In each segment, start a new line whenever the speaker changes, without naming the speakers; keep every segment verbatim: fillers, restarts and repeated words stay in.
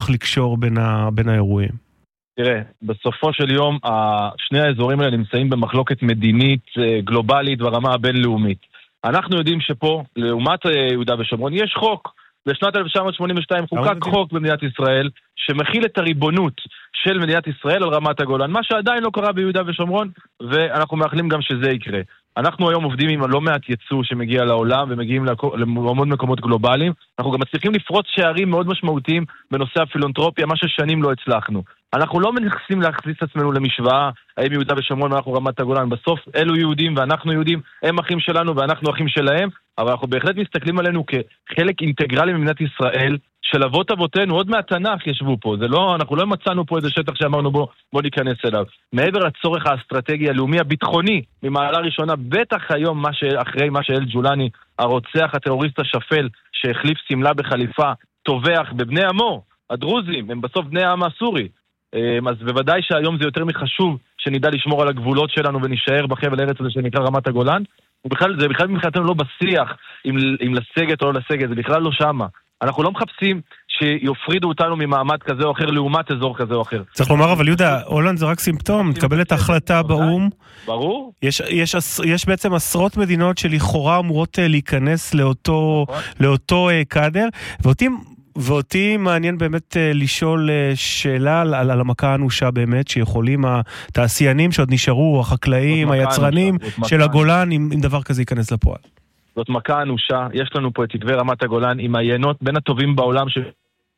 צריך לקשור בין, ה, בין האירועים?
תראה, בסופו של יום, שני האזורים האלה נמצאים במחלוקת מדינית גלובלית ברמה הבינלאומית. אנחנו יודעים שפה, לעומת יהודה ושומרון, יש חוק. בשנת אלף תשע מאות שמונים ושתיים חוקק חוק במדינת ישראל, שמכיל את הריבונות של מדינת ישראל על רמת הגולן, מה שעדיין לא קרה ביהודה ושומרון, ואנחנו מאחלים גם שזה יקרה. אנחנו היום עובדים עם לא מעט ייצוא שמגיע לעולם, ומגיעים להמון מקומות גלובליים. אנחנו גם מצליחים לפרוץ שערים מאוד משמעותיים בנושא הפילנתרופיה, מה ששנים לא הצלחנו. אנחנו לא מנסים להכניס את עצמנו למשוואה, האם יהודה ושומרון ואנחנו רמת הגולן. בסוף אלו יהודים ואנחנו יהודים, הם אחים שלנו ואנחנו אחים שלהם, אבל אנחנו בהחלט מסתכלים עלינו כחלק אינטגרלי ממדינת ישראל, של אבות אבותינו, עוד מהתנ"ך ישבו פה. זה לא, אנחנו לא מצאנו פה איזה שטח שאמרנו בוא, בוא ניכנס אליו. מעבר לצורך האסטרטגי הלאומי הביטחוני, ממעלה ראשונה, בטח היום מה שאחרי מה שאל ג'ולני, הרוצח הטרוריסט השפל, שהחליף סמלה בחליפה, טובח בבני עמו, הדרוזים, הם בסוף בני העם הסורי. אז בוודאי שהיום זה יותר מחשוב שנדע לשמור על הגבולות שלנו ונשאר בחבל הארץ הזה שנקרא רמת הגולן. ובכלל, זה בכלל מבחינתנו לא בשיח אם, אם לסגת או לא לסגת, זה בכלל לא שמה. אנחנו לא מחפשים שיופרידו אותנו ממעמד כזה או אחר לעומת אזור כזה או אחר.
צריך לומר, אבל יהודה, הולנד זה רק סימפטום, תקבלת החלטה באום.
ברור.
יש, יש, יש בעצם עשרות מדינות שלכאורה אמורות להיכנס לאותו, לאותו קאדר, ואותי, ואותי מעניין באמת לשאול שאלה על, על המכה האנושה באמת, שיכולים התעשיינים שעוד נשארו, החקלאים, היצרנים של הגולן, אם, אם דבר כזה ייכנס לפועל.
זאת מכה אנושה, יש לנו פה את תקווי רמת הגולן עם העיינות בין הטובים בעולם ש...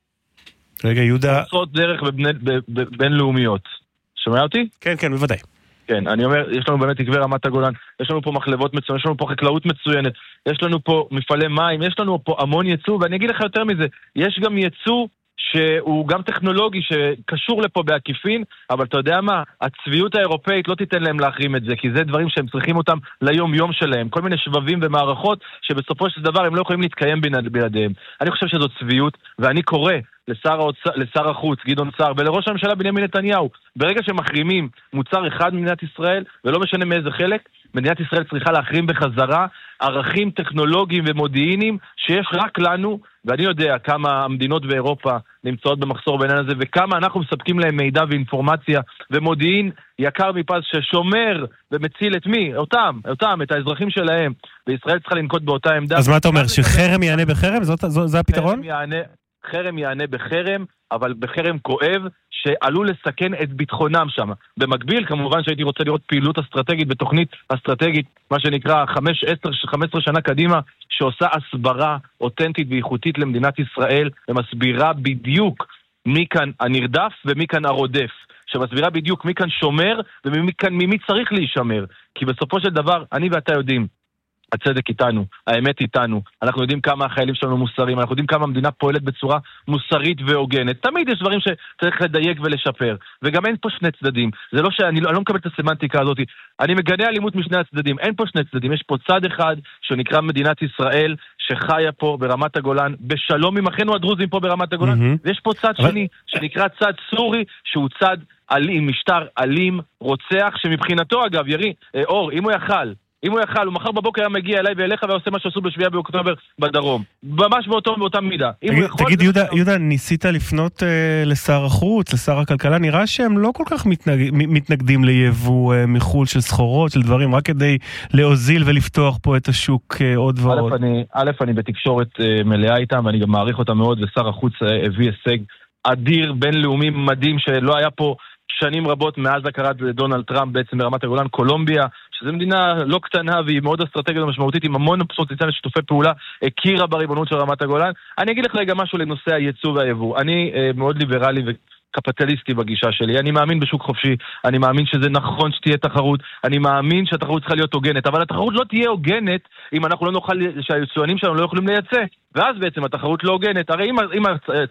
רגע, יהודה...
עושות דרך בבינלאומיות. שומע אותי?
כן, כן, בוודאי.
כן, אני אומר, יש לנו באמת תקווי רמת הגולן, יש לנו פה מחלבות מצוינת, יש לנו פה חקלאות מצוינת, יש לנו פה מפעלי מים, יש לנו פה המון ייצוא, ואני אגיד לך יותר מזה, יש גם ייצוא שהוא גם טכנולוגי שקשור לפה בעקיפין, אבל אתה יודע מה? הצביעות האירופאית לא תיתן להם להחרים את זה, כי זה דברים שהם צריכים אותם ליום יום שלהם, כל מיני שבבים ומערכות שבסופו של דבר הם לא יכולים להתקיים בידיהם. אני חושב שזו צביעות, ואני קורא לשר, האוצ... לשר החוץ גדעון סער ולראש הממשלה בנימין נתניהו, ברגע שמחרימים מוצר אחד במדינת ישראל, ולא משנה מאיזה חלק, מדינת ישראל צריכה להחרים בחזרה ערכים טכנולוגיים ומודיעיניים שיש רק לנו, ואני יודע כמה המדינות באירופה נמצאות במחסור בעניין הזה, וכמה אנחנו מספקים להם מידע ואינפורמציה ומודיעין יקר מפז ששומר ומציל את מי? אותם, אותם, את האזרחים שלהם, וישראל צריכה לנקוט באותה עמדה.
אז מה אתה אומר, שחרם יענה בחרם? זאת, זו, זה הפתרון?
חרם יענה, חרם יענה בחרם, אבל בחרם כואב, שעלול לסכן את ביטחונם שם. במקביל, כמובן שהייתי רוצה לראות פעילות אסטרטגית בתוכנית אסטרטגית, מה שנקרא חמש עשרה שנה קדימה, שעושה הסברה אותנטית ואיכותית למדינת ישראל, ומסבירה בדיוק מי כאן הנרדף ומי כאן הרודף. שמסבירה בדיוק מי כאן שומר ומי כאן ממי צריך להישמר. כי בסופו של דבר, אני ואתה יודעים, הצדק איתנו, האמת איתנו, אנחנו יודעים כמה החיילים שלנו מוסריים, אנחנו יודעים כמה המדינה פועלת בצורה מוסרית והוגנת. תמיד יש דברים שצריך לדייק ולשפר, וגם אין פה שני צדדים. זה לא שאני לא, אני לא מקבל את הסמנטיקה הזאת. אני מגנה אלימות משני הצדדים, אין פה שני צדדים, יש פה צד אחד שנקרא מדינת ישראל, שחיה פה ברמת הגולן, בשלום עם אחינו הדרוזים פה ברמת הגולן, mm-hmm. ויש פה צד שני, שנקרא צד סורי, שהוא צד אלים, משטר אלים, רוצח, שמבחינתו אגב, ירי, אור, אם הוא יכל, אם הוא יכל, הוא מחר בבוקר היה מגיע אליי ואליך ועושה מה שעשו בשביעה באוקטובר בדרום. ממש באותו, באותה מידה.
תגיד, תגיד יהודה, יהודה, ניסית לפנות אה, לשר החוץ, לשר הכלכלה, נראה שהם לא כל כך מתנג, מתנגדים ליבוא אה, מחול של סחורות, של דברים, רק כדי להוזיל ולפתוח פה את השוק אה, עוד ועוד.
א', אני, א', אני בתקשורת אה, מלאה איתם, ואני גם מעריך אותם מאוד, ושר החוץ אה, הביא הישג אדיר, בינלאומי מדהים, שלא היה פה שנים רבות מאז הכרת דונלד טראמפ בעצם ברמת הגולן, קולומביה, שזו מדינה לא קטנה והיא מאוד אסטרטגית ומשמעותית, עם המון פוטנציאל לשיתופי פעולה, הכירה בריבונות של רמת הגולן. אני אגיד לך רגע משהו לנושא הייצוא והיבוא. אני אה, מאוד ליברלי וקפיטליסטי בגישה שלי. אני מאמין בשוק חופשי, אני מאמין שזה נכון שתהיה תחרות, אני מאמין שהתחרות צריכה להיות הוגנת, אבל התחרות לא תהיה הוגנת אם אנחנו לא נוכל, שהיצואנים שלנו לא יכולים לייצא, ואז בעצם התחרות לא הוגנת. הרי אם, אם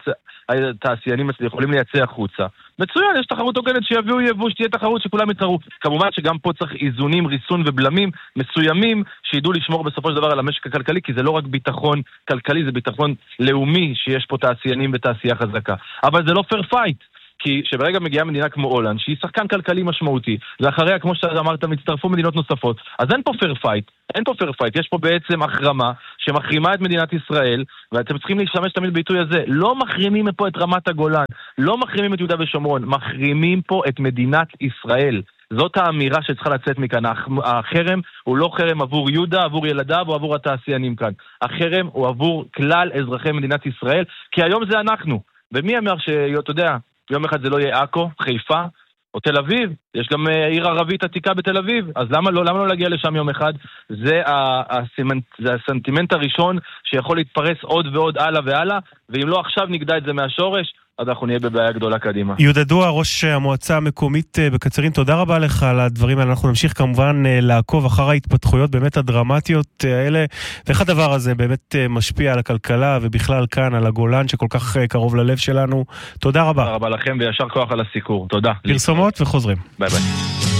התעשיינים יכולים לייצא החוצה, מצוין, יש תחרות הוגנת שיביאו יבוא, שתהיה תחרות שכולם יתחרו. כמובן שגם פה צריך איזונים, ריסון ובלמים מסוימים שידעו לשמור בסופו של דבר על המשק הכלכלי, כי זה לא רק ביטחון כלכלי, זה ביטחון לאומי שיש פה תעשיינים ותעשייה חזקה. אבל זה לא פייר פייט. כי שברגע מגיעה מדינה כמו הולנד, שהיא שחקן כלכלי משמעותי, ואחריה, כמו שאמרת, מצטרפו מדינות נוספות, אז אין פה פייר פייט, אין פה פייר פייט, יש פה בעצם החרמה שמחרימה את מדינת ישראל, ואתם צריכים להשתמש תמיד ביטוי הזה, לא מחרימים פה את רמת הגולן, לא מחרימים את יהודה ושומרון, מחרימים פה את מדינת ישראל. זאת האמירה שצריכה לצאת מכאן. החרם הוא לא חרם עבור יהודה, עבור ילדיו או עבור התעשיינים כאן. החרם הוא עבור כלל אזרחי מדינת ישראל, כי היום זה אנחנו. ומי אמר שאתה יודע, יום אחד זה לא יהיה עכו, חיפה או תל אביב? יש גם עיר ערבית עתיקה בתל אביב, אז למה לא, למה לא להגיע לשם יום אחד? זה, הסימנט, זה הסנטימנט הראשון שיכול להתפרס עוד ועוד הלאה והלאה, ואם לא עכשיו נגדע את זה מהשורש, אז אנחנו נהיה בבעיה גדולה קדימה.
יהודה דואה, ראש המועצה המקומית בקצרין, תודה רבה לך על הדברים האלה. אנחנו נמשיך כמובן לעקוב אחר ההתפתחויות באמת הדרמטיות האלה, ואיך הדבר הזה באמת משפיע על הכלכלה ובכלל כאן על הגולן שכל כך קרוב ללב שלנו. תודה רבה.
תודה רבה לכם וישר כוח על הסיקור. תודה.
פרסומות וחוזרים.
ביי ביי.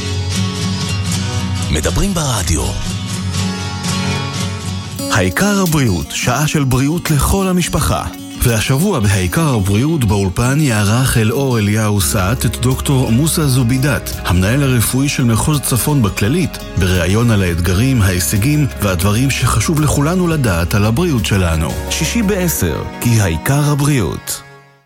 מדברים ברדיו. העיקר הבריאות, שעה של בריאות לכל המשפחה. והשבוע בהעיקר הבריאות באולפן יערך אלאור אליהו סעת את דוקטור מוסא זובידת, המנהל הרפואי של מחוז צפון בכללית, בראיון על האתגרים, ההישגים והדברים שחשוב לכולנו לדעת על הבריאות שלנו. שישי בעשר, כי העיקר הבריאות.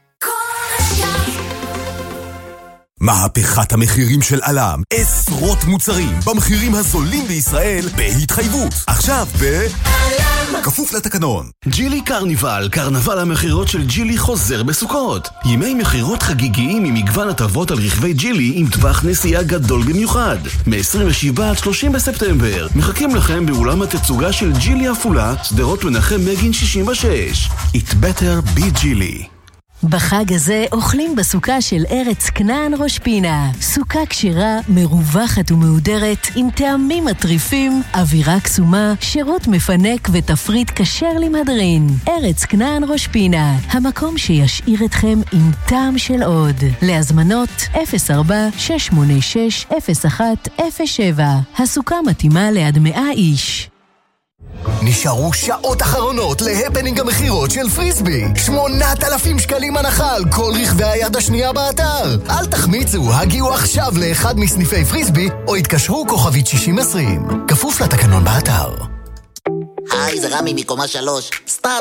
מהפכת המחירים של אלם, עשרות מוצרים במחירים הזולים בישראל בהתחייבות. עכשיו ב... אלם, כפוף לתקנון.
ג'ילי קרניבל, קרנבל המחירות של ג'ילי חוזר בסוכות. ימי מחירות חגיגיים עם מגוון הטבות על רכבי ג'ילי עם טווח נסיעה גדול במיוחד. מ-עשרים ושבעה עד שלושים בספטמבר. מחכים לכם באולם התצוגה של ג'ילי אפולה, שדרות מנחם מגין שישים ושש. It better be ג'ילי.
בחג הזה אוכלים בסוכה של ארץ כנען ראש פינה. סוכה קשירה, מרווחת ומהודרת, עם טעמים מטריפים, אווירה קסומה, שירות מפנק ותפריט כשר למהדרין. ארץ כנען ראש פינה, המקום שישאיר אתכם עם טעם של עוד. להזמנות אפס ארבע שש שמונה שש אפס אחת אפס שבע. הסוכה מתאימה ליד מאה איש.
נשארו שעות אחרונות להפנינג המחירות של פריסבי. שמונת אלפים שקלים הנחה על כל רכבי היד השנייה באתר. אל תחמיצו, הגיעו עכשיו לאחד מסניפי פריסבי או התקשרו כוכבית שישים עשרים. כפוף לתקנון באתר.
היי, זה רמי מקומה שלוש. סתם